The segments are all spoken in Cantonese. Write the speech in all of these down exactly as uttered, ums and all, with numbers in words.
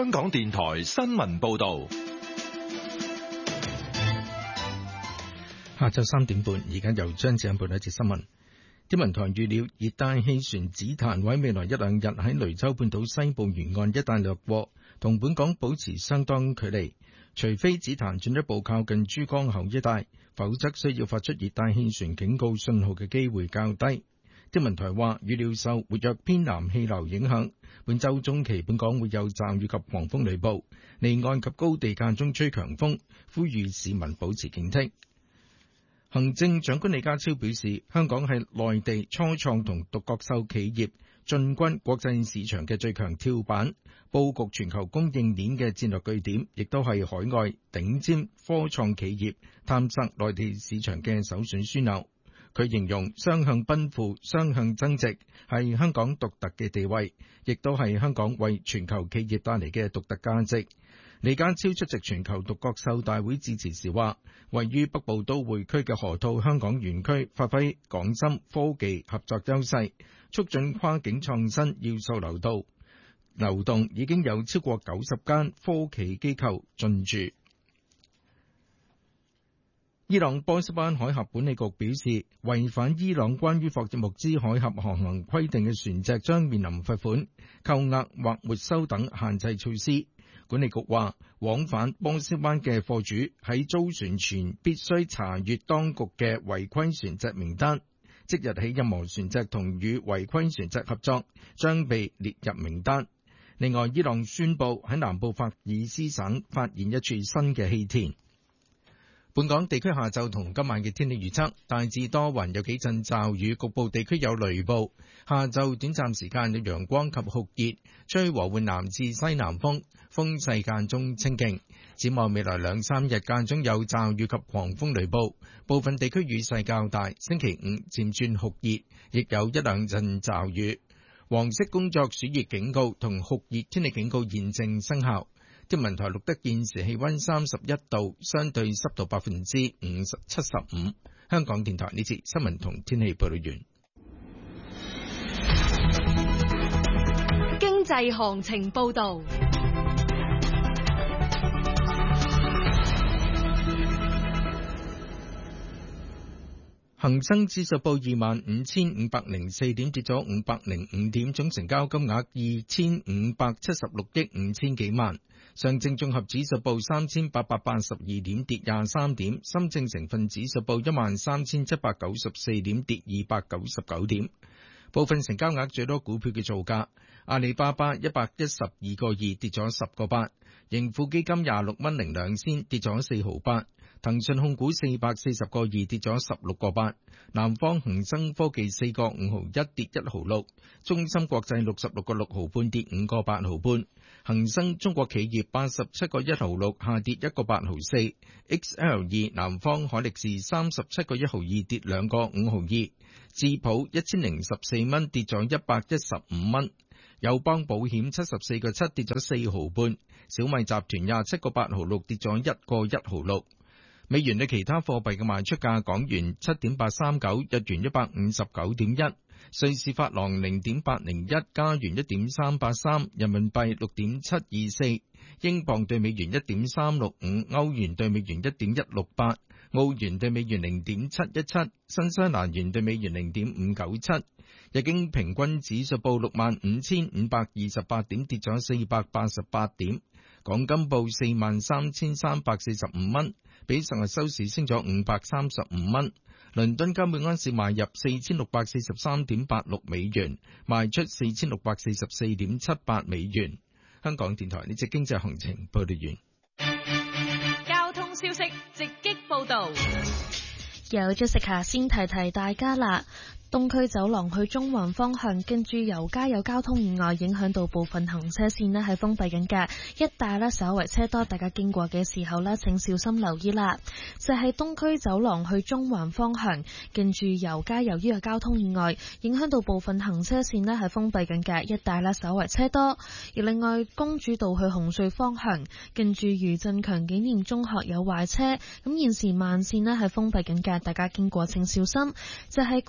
香港電台新聞報道。 下晝三點半，而家由張子欣報道一節新聞。天文台預料熱帶氣旋紫檀喺未來一兩日喺雷州半島西部沿岸一帶掠過，同本港保持相當距離。除非紫檀進一步靠近珠江口一帶，否則需要發出熱帶氣旋警告信號嘅機會較低。天文台話，預料受活躍偏南氣流影響，本週中期本港會有驟雨及狂風雷暴，離岸及高地間中吹強風，呼籲市民保持警惕。行政長官李家超表示，香港係內地初創同獨角獸企業進軍國際市場嘅最強跳板，佈局全球供應鏈嘅戰略據點，亦都係海外頂尖科創企業探索內地市場嘅首選樞紐。佢形容雙向奔赴、雙向增值係香港獨特嘅地位，亦都係香港為全球企業帶嚟嘅獨特價值。李家超出席全球獨角獸大會致辭時話，位於北部都會區嘅河套香港園區發揮港深科技合作優勢，促進跨境創新要素流動。流動已經有超過九十間科企機構進駐。伊朗波斯灣海峽管理局表示，違反伊朗關於霍爾木茲海峽航行規定嘅船隻將面臨罰款、扣押或沒收等限制措施。管理局話，往返波斯灣嘅貨主喺租船前必須查閱當局嘅違規船隻名單，即日起任何船隻同與違規船隻合作將被列入名單。另外，伊朗宣布喺南部法爾斯省發現一處新嘅氣田。本港地區下晝同今晚嘅天氣預測，大致多雲，有幾陣驟雨，局部地區有雷暴。下晝短暫時間有陽光及酷熱，吹和緩南至西南風，風勢間中清勁。展望未來兩三日間中有驟雨及狂風雷暴，部分地區雨勢較大。星期五漸轉酷熱，亦有一兩陣驟雨。黃色工作暑熱警告同酷熱天氣警告現正生效。天文台錄得現時氣溫三十一度，相對濕度百分之五十七十五。香港電台呢節新聞同天氣報道完。 經濟行情報道。 恒生指數報二萬五千五百零四點，跌咗五百零五點，總成交金額二千五百七十六億五千幾萬。上證綜合指數報三千八百八十二點，跌廿三點。深證成分指數報一萬三千七百九十四點，跌二百九十九點。部分成交額最多股票嘅造價：阿里巴巴一百一十二個二，跌咗十個八；盈富基金廿六蚊零兩仙，跌咗四毫八；騰訊控股四百四十個二，跌咗十六個八；南方恒生科技四個五毫一，跌一毫六；中芯國際六十六個六毫半，跌五個八毫半；恒生中國企業八十七個一毫六，下跌一個八毫四；X L 二南方海力士三十七個一毫二，跌兩個五毫二；智普一千零十四蚊，跌咗一百一十五蚊；友邦保險七十四個七，跌咗四毫半；小米集團廿七個八毫六，跌咗一個一毫六。美元對其他貨幣嘅賣出價：港元七點八三九，日元一百五十九點一，瑞士法郎零點八零一，加元一點三八三，人民幣六點七二四，英鎊對美元一點三六五，歐元對美元一點一六八，澳元對美元零點七一七，新西蘭元對美元零點五九七。日經平均指數報六萬五千五百二十八點，跌咗四百八十八點。港金報四萬三千三百四十五蚊，比上日收市升咗五百三十五蚊。倫敦金每盎司買入四千六百四十三點八六美元，賣出四千六百四十四點七八美元。香港電台呢隻經濟行情報道完。 交通消息直擊報道。 有咗食下先提提大家啦。東區走廊去中環方向，跟住油街有交通意外，影響到部分行車線呢係封閉緊嘅，一帶呢稍為車多，大家經過嘅時候呢請小心留意啦。就係、是、東區走廊去中環方向，跟住油街由於有交通意外，影響到部分行車線呢係封閉緊嘅，一帶呢稍為車多。而另外公主道去紅隧方向，跟住余振強紀念中學有壞車，咁現時慢線呢係封閉緊嘅，大家經過請小心。就係、是、公主道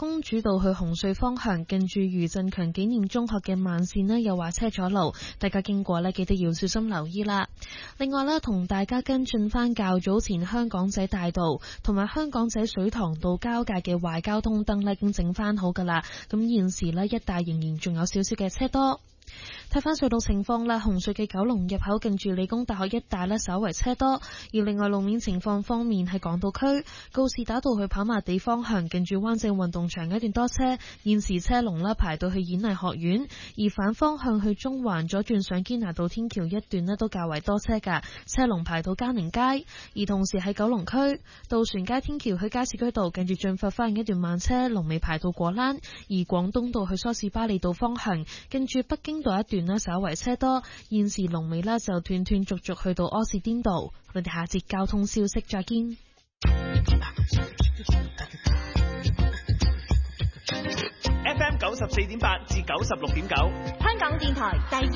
道去紅隧方向，近住余振強紀念中學嘅慢線呢又話車阻路，大家經過呢記得要小心留意啦。另外呢，同大家跟進翻較早前香港仔大道同埋香港仔水塘道交界嘅壞交通燈呢已經整翻好噶啦，咁現時呢，一帶仍然仲有少少嘅車多。睇翻隧道情況啦，紅隧嘅九龍入口近住理工大學一帶呢稍為車多，而另外路面情況方面喺港島區告士打道去跑馬地方向近住灣仔運動場一段多車，現時車龍啦排到去演藝學院，而反方向去中環左轉上堅拿道天橋一段呢都較為多車㗎，車龍排到嘉寧街，而同時喺九龍區渡船街天橋去加士居道近住進發花園一段慢車，龍尾排到果欄，而廣東道去梳士巴利道方向近住北京道一段呢稍為車多，現時龍尾呢就斷斷續續去到柯士甸道。我哋下節交通消息再見。 F M 九十四點八至九十六點九， 香港電台第二